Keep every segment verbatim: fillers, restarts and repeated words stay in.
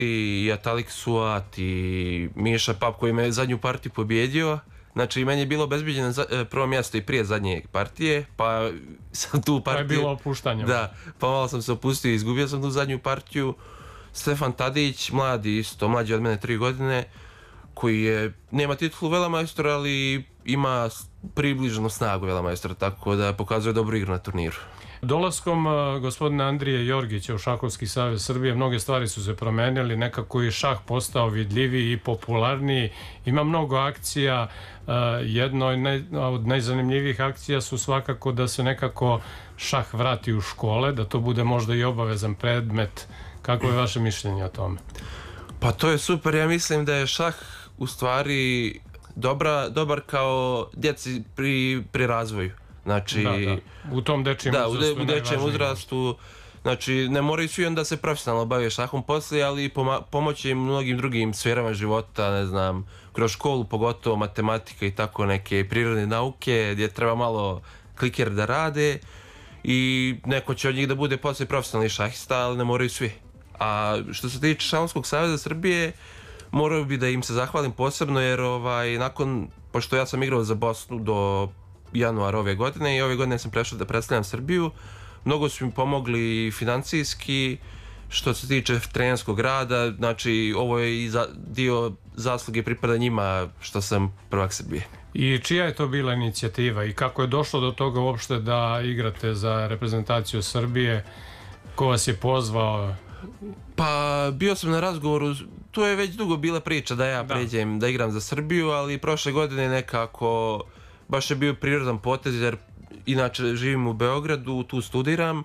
i Atalik Suat i Miša Pap koji me zadnju partiju pobjedio. Znači, meni je bilo obezbeđeno prvo mjesto i prije zadnje partije, pa sam tu partiju... Pa je bilo opuštanje. Da, pa malo sam se opustio i izgubio sam tu zadnju partiju. Stefan Tadić, mladi isto, mlađi od mene tri godine, koji je, nema titulu velemajstora, ali ima približno snagu velemajstora, tako da pokazuje dobru igru na turniru. Dolaskom uh, gospodina Andrije Jorgića u Šahovski savez Srbije mnoge stvari su se promenili, nekako je šah postao vidljiviji i popularniji, ima mnogo akcija, uh, jedno od najzanimljivijih akcija su svakako da se nekako šah vrati u škole, da to bude možda i obavezan predmet. Kako je vaše mišljenje o tome? Pa to je super, ja mislim da je šah u stvari dobra, dobar kao djeci pri, pri razvoju. Znači, da, da. U tom dečijem da, uzrastu. Da, u dečijem uzrastu. Znači, ne moraju svi onda se profesionalno baviti šahom poslije, ali poma pomoći im mnogim drugim sferama života, ne znam, kroz školu, pogotovo matematika i tako neke prirodne nauke, gdje treba malo kliker da rade i neko će od njih da bude poslije profesionalni šahista, ali ne moraju svi. A što se tiče Šahovskog saveza Srbije, morao bi da im se zahvalim posebno, jer ovaj, nakon, pošto ja sam igrao za Bosnu do januara ove godine i ove godine sam prešao da predstavljam Srbiju, mnogo su mi pomogli financijski, što se tiče trenerskog rada, znači ovo je i za, dio zasluge pripada njima što sam prvak Srbije. I čija je to bila inicijativa i kako je došlo do toga uopšte da igrate za reprezentaciju Srbije? Ko vas je pozvao? Pa bio sam na razgovoru, to je već dugo bila priča da ja pređem da, da igram za Srbiju, ali prošle godine nekako baš je bio prirodan potez, jer inače živim u Beogradu, tu studiram,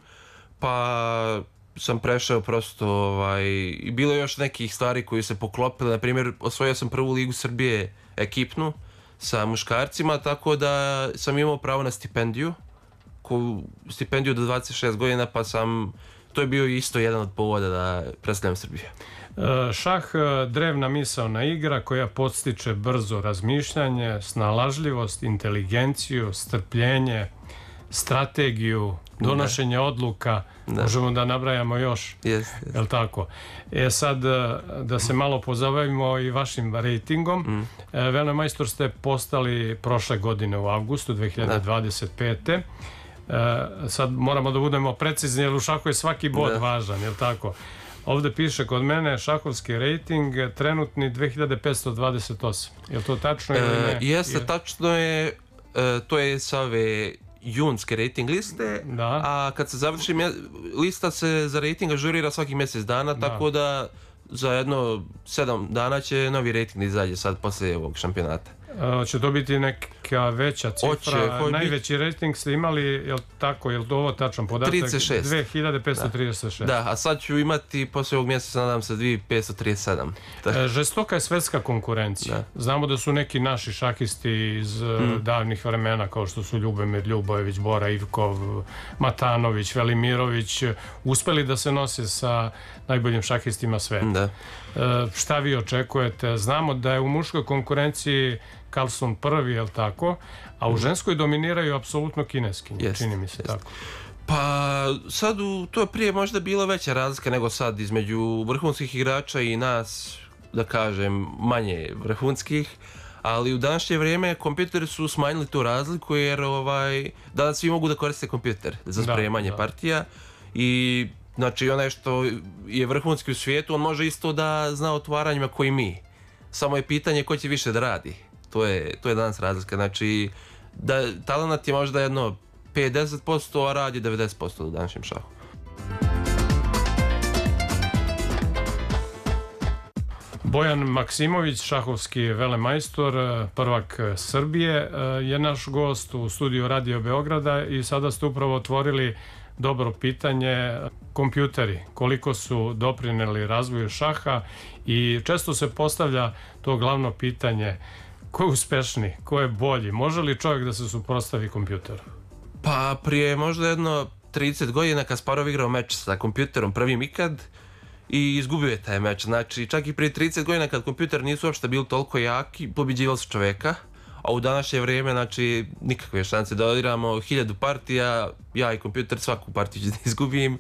pa sam prešao prosto, ovaj, i bilo je još nekih stvari koji se poklopile, na primjer osvojio sam prvu ligu Srbije ekipnu sa muškarcima, tako da sam imao pravo na stipendiju, koju, stipendiju do dvadeset šest godina, pa sam, to je bio isto jedan od povoda da predstavljam Srbiju. Šah drevna misaona igra koja podstiče brzo razmišljanje, snalažljivost, inteligenciju, strpljenje, strategiju, donošenje odluka, da. Možemo da nabrajamo još, yes, yes. Je li tako? E sad, da se malo pozabavimo i vašim rejtingom, mm. velemajstor ste postali prošle godine u avgustu dve hiljade dvadeset pete. Da. Sad moramo da budemo precizni, jer u šahu je svaki bod da. važan, je li tako? Ovdje piše kod mene šahovski rejting trenutni dve hiljade petsto dvadeset osam. Je li to tačno ili ne? E, jeste, je... tačno je. E, to je sa ove junske rejting liste, da. A kad se završi lista se za rejting ažurira svaki mjesec dana, da. Tako da za jedno sedam dana će novi rejting izađe sad poslije ovog šampionata. E, će to biti neka veća cifra? Oće, najveći biti... rejting ste imali, je li tako, je li to ovo tačan podatak? trideset šest. dve hiljade petsto trideset šest. Da, a sad ću imati poslije ovog mjeseca, nadam se, dve hiljade petsto trideset sedam. E, žestoka je svetska konkurencija. Da. Znamo da su neki naši šahisti iz mm. davnih vremena, kao što su Ljubomir Ljubojević, Bora Ivkov, Matanović, Velimirović, uspeli da se nose sa najboljim šahistima sveta. Da. E, šta vi očekujete? Znamo da je u muškoj konkurenciji Carlson prvi, je li tako? A u ženskoj dominiraju apsolutno kineskinje, jest, čini mi se jest. tako. Pa sad u, to je prije možda bila veća razlika nego sad između vrhunskih igrača i nas, da kažem, manje vrhunskih, ali u današnje vrijeme kompjuteri su smanjili tu razliku, jer ovaj, danas svi mogu da koriste kompjuter za spremanje da, da. partija i znači onaj što je vrhunski u svijetu, on može isto da zna otvaranjima koji mi. Samo je pitanje ko će više da radi. To je, to je danas razlika. Znači, da, talent je možda jedno pedeset posto, a rad je devedeset posto u današnjem šahu. Bojan Maksimović, šahovski velemajstor, prvak Srbije, je naš gost u studiju Radio Beograda i sada ste upravo otvorili dobro pitanje, kompjuteri, koliko su doprineli razvoju šaha i često se postavlja to glavno pitanje, ko je uspešniji, ko je bolji, može li čovjek da se suprotstavi kompjuteru? Pa prije možda jedno trideset godina Kasparov igrao meč sa kompjuterom prvim ikad i izgubio je taj meč, znači čak i prije trideset godina kad kompjuter nisu uopšte bili toliko jaki, pobjeđivali su čoveka. A u današnje vrijeme, znači, nikakve šanse da odigramo hiljadu partija, ja i kompjuter svaku partiju ću da izgubim.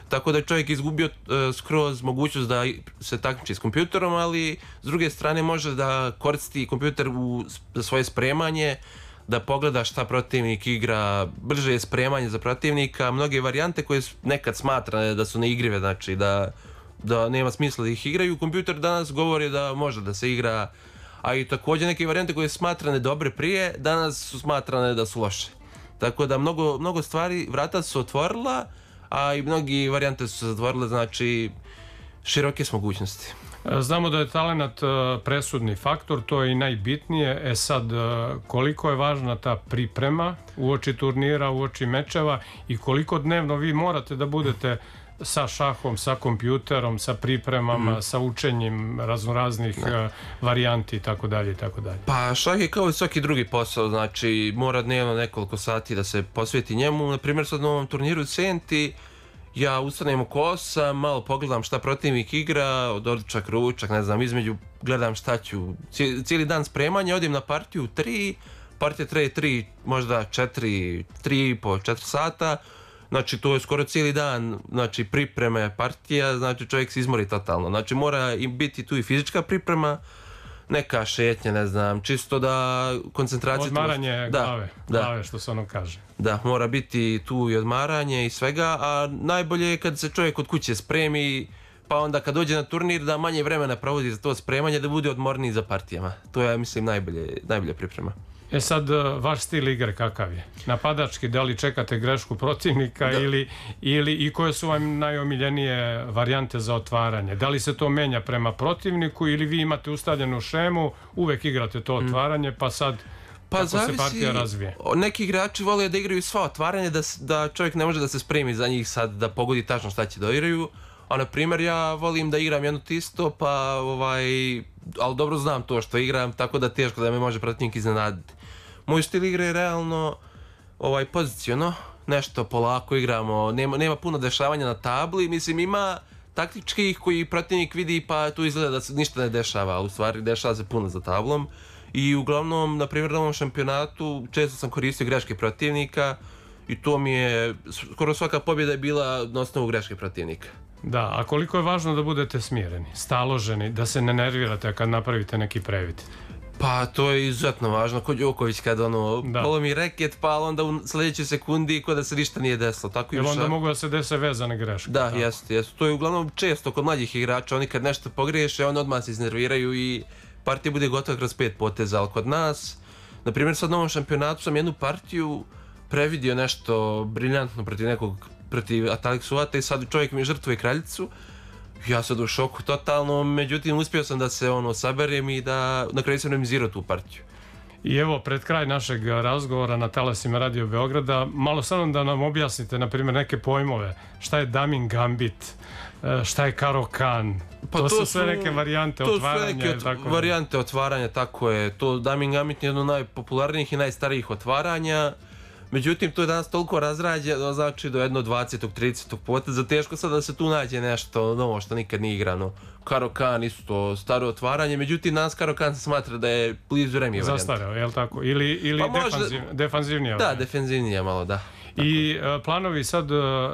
tako da je čovjek izgubio uh, skroz mogućnost da se takmiči s kompjuterom, ali s druge strane može da koristi kompjuter u, za svoje spremanje, da pogleda šta protivnik igra, brže je spremanje za protivnika, mnoge varijante koje nekad smatra da su neigrive, znači da, da nema smisla da ih igraju, kompjuter danas govori da može da se igra, a i također neke varijante koje smatrane dobre prije, danas su smatrane da su loše. Tako da mnogo, mnogo stvari, vrata su otvorila, a i mnogi varijante su se zatvorile, znači široke su mogućnosti. Znamo da je talenat presudni faktor, to je i najbitnije. E sad, koliko je važna ta priprema uoči turnira, uoči mečeva i koliko dnevno vi morate da budete sa šahom, sa kompjuterom, sa pripremama, mm. sa učenjem raznoraznih uh, varijanti i tako dalje i tako dalje. Pa šah je kao i svaki drugi posao, znači mora dnevno nekoliko sati da se posveti njemu. Na primjer sad na ovom turniru u Senti ja ustanem oko osam, malo pogledam šta protivnik igra, od odručak, ručak, ne znam, između gledam šta ću, cijeli dan spremanja, odim na partiju tri, partija traje tri, možda četiri, tri i po, četiri sata. Znači to je skoro cijeli dan, znači pripreme partija, znači čovjek se izmori totalno. Znači mora i biti tu i fizička priprema, neka šetnja, ne znam, čisto da koncentracija... Odmaranje glave, da, glave što se ono kaže. Da, mora biti tu i odmaranje i svega, a najbolje je kad se čovjek od kuće spremi, pa onda kad dođe na turnir da manje vremena provodi za to spremanje, da bude odmorniji za partijama. To je, mislim, najbolje, najbolja priprema. E sad, vaš stil igre kakav je? Napadački, da li čekate grešku protivnika ili, ili i koje su vam najomiljenije varijante za otvaranje? Da li se to menja prema protivniku ili vi imate ustaljenu šemu, uvek igrate to otvaranje, pa sad pa kako zavisi, se partija razvije? Neki igrači vole da igraju sva otvaranje, da, da čovjek ne može da se spremi za njih sad, da pogodi tačno šta će da igraju. A na primjer ja volim da igram jedno tisto, pa ovaj, ali dobro znam to što igram, tako da teško da me može protivnik iznenaditi. Moj stil igre je realno ovaj, poziciono, nešto polako igramo, nema, nema puno dešavanja na tabli, mislim ima taktičkih koji protivnik vidi pa tu izgleda da se ništa ne dešava, ali u stvari dešava se puno za tablom. I uglavnom, na primjer na ovom šampionatu često sam koristio greške protivnika i to mi je, skoro svaka pobjeda je bila na osnovu greške protivnika. Da, a koliko je važno da budete smireni, staloženi, da se ne nervirate kad napravite neki previd? Pa to je izuzetno važno, kod Đoković kad ono, polomi reket, pa onda u sljedećoj sekundi kod da se ništa nije desilo. Tako jer onda mogu da se dese vezane greške. Da, jeste, jeste. To je uglavnom često kod mlađih igrača, oni kad nešto pogriješe, oni odmah se iznerviraju i partija bude gotova kroz pet poteza, ali kod nas, na primjer sad na ovom šampionatu sam jednu partiju previdio nešto briljantno protiv nekog, protiv Atalik Suvata i sad čovjek mi žrtvuje kraljicu. Ja sad u šoku totalno, međutim uspio sam da se ono saberem i da na kraju sam remizirao tu partiju. I evo, pred kraj našeg razgovora na talasima Radio Beograda, malo samo da nam objasnite, na primjer, neke pojmove. Šta je Damin Gambit, šta je Caro-Kann, pa to, to su sve neke varijante to otvaranja. To su neke tako varijante otvaranja, tako je. To Damin Gambit je jedno od najpopularnijih i najstarijih otvaranja. Međutim, to je danas toliko razrađeno, znači do jedno dvadesetog tridesetog poteza, teško sad da se tu nađe nešto novo što nikad nije igrano. Caro-Kann isto staro otvaranje, međutim danas Caro-Kann se smatra da je blizu remije varijanta. Zastareo, je li tako? Ili, ili pa defanziv, možda, defanzivnija? Da, defanzivnija malo, da. I uh, planovi sad uh,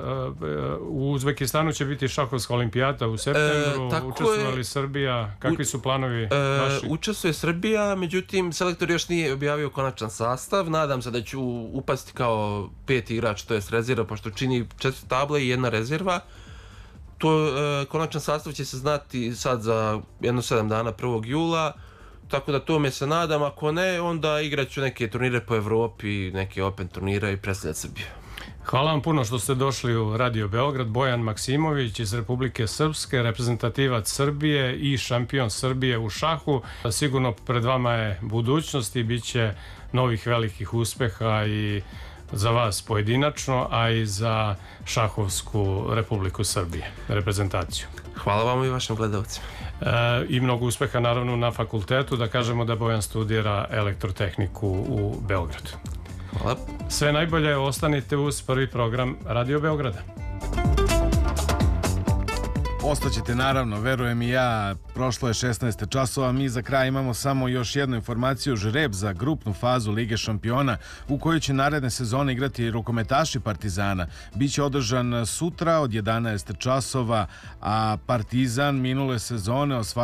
u Uzbekistanu će biti šahovska olimpijata u septembru, e, učestvovali Srbija, kakvi su planovi e, vaši? Učestvuje Srbija, međutim selektor još nije objavio konačan sastav, nadam se da ću upasti kao peti igrač, to je rezerva, pošto čini četiri table i jedna rezerva. To, e, konačan sastav će se znati sad za jedno sedam dana, prvog jula, tako da tome se nadam, ako ne, onda igrat ću neke turnire po Evropi, neke Open turnire i predstavljati Srbiju. Hvala vam puno što ste došli u Radio Beograd. Bojan Maksimović iz Republike Srpske, reprezentativac Srbije i šampion Srbije u šahu. Sigurno pred vama je budućnost i bit će novih velikih uspeha i za vas pojedinačno, a i za šahovsku Republiku Srbije, reprezentaciju. Hvala vam i vašim gledalcima. E, I mnogo uspeha naravno na fakultetu, da kažemo da Bojan studira elektrotehniku u Beogradu. Hvala. Sve najbolje, ostanite uz prvi program Radio Beograda. Ostaćete naravno, verujem i ja, prošlo je šesnaest časova, mi za kraj imamo samo još jednu informaciju, žreb za grupnu fazu Lige šampiona u kojoj će naredne sezone igrati rukometaši Partizana. Biće održan sutra od jedanaest časova, a Partizan minule sezone osvajao